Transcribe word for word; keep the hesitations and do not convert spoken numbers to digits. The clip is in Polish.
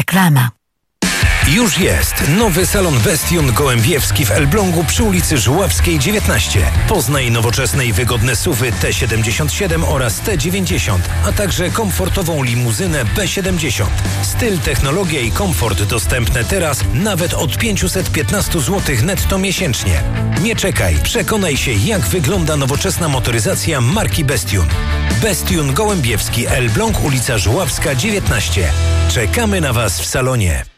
Reklama. Już jest nowy salon Bestion Gołębiewski w Elblągu przy ulicy Żuławskiej dziewiętnaście. Poznaj nowoczesne i wygodne suwy T siedemdziesiąt siedem oraz T dziewięćdziesiąt, a także komfortową limuzynę B siedemdziesiąt. Styl, technologia i komfort dostępne teraz nawet od pięćset piętnaście złotych netto miesięcznie. Nie czekaj, przekonaj się, jak wygląda nowoczesna motoryzacja marki Bestion. Bestion Gołębiewski, Elbląg, ulica Żuławska dziewiętnaście. Czekamy na Was w salonie.